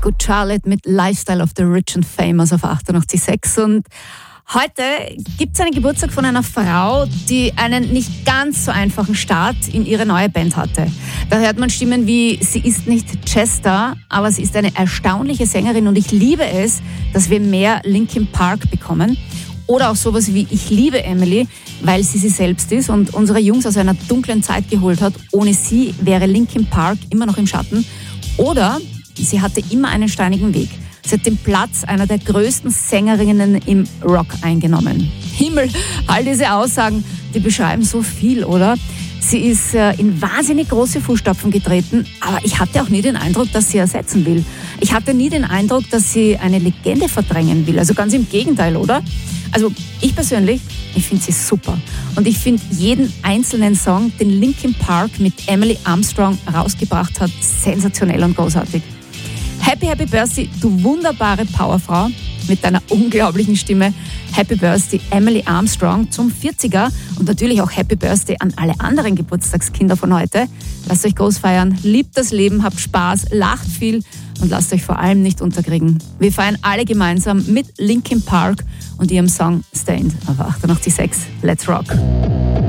Good Charlotte mit Lifestyle of the Rich and Famous auf 88.6. Und heute gibt es einen Geburtstag von einer Frau, die einen nicht ganz so einfachen Start in ihre neue Band hatte. Da hört man Stimmen wie, sie ist nicht Chester, aber sie ist eine erstaunliche Sängerin und ich liebe es, dass wir mehr Linkin Park bekommen. Oder auch sowas wie Ich liebe Emily, weil sie selbst ist und unsere Jungs aus einer dunklen Zeit geholt hat. Ohne sie wäre Linkin Park immer noch im Schatten. Oder sie hatte immer einen steinigen Weg. Sie hat den Platz einer der größten Sängerinnen im Rock eingenommen. Himmel, all diese Aussagen, die beschreiben so viel, oder? Sie ist in wahnsinnig große Fußstapfen getreten, aber ich hatte auch nie den Eindruck, dass sie ersetzen will. Ich hatte nie den Eindruck, dass sie eine Legende verdrängen will. Also ganz im Gegenteil, oder? Also ich persönlich, ich finde sie super. Und ich finde jeden einzelnen Song, den Linkin Park mit Emily Armstrong rausgebracht hat, sensationell und großartig. Happy Birthday, du wunderbare Powerfrau mit deiner unglaublichen Stimme. Happy Birthday, Emily Armstrong zum 40er und natürlich auch Happy Birthday an alle anderen Geburtstagskinder von heute. Lasst euch groß feiern, liebt das Leben, habt Spaß, lacht viel und lasst euch vor allem nicht unterkriegen. Wir feiern alle gemeinsam mit Linkin Park und ihrem Song Stained auf 88.6. Let's Rock!